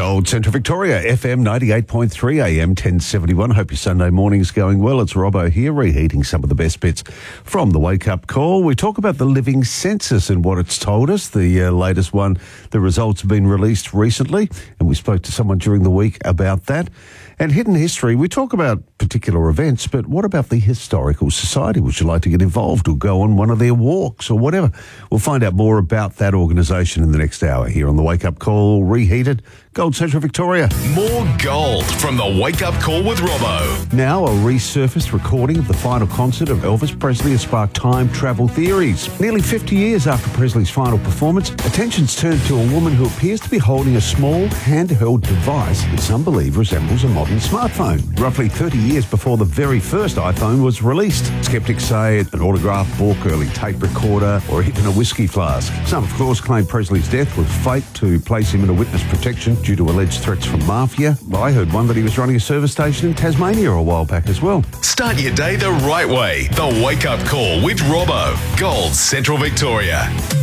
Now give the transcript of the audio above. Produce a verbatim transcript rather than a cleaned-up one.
Gold Central Victoria, F M ninety-eight point three, A M ten seventy-one. Hope your Sunday morning's going well. It's Robbo here, reheating some of the best bits from the Wake Up Call. We talk about the living census and what it's told us. The uh, latest one, the results have been released recently, and we spoke to someone during the week about that. And Hidden History, we talk about particular events, but what about the Historical Society? Would you like to get involved or go on one of their walks or whatever? We'll find out more about that organisation in the next hour here on the Wake Up Call, reheated Gold Central Victoria. More gold from the Wake Up Call with Robbo. Now, a resurfaced recording of the final concert of Elvis Presley has sparked time travel theories. Nearly fifty years after Presley's final performance, attention's turned to a woman who appears to be holding a small handheld device that some believe resembles a modern smartphone. Roughly thirty years before the very first iPhone was released. Skeptics say an autograph book, early tape recorder, or even a whiskey flask. Some, of course, claim Presley's death was fate to place him in a witness protection due to alleged threats from mafia. I heard one that he was running a service station in Tasmania a while back as well. Start your day the right way. The Wake Up Call with Robbo. Gold Central Victoria.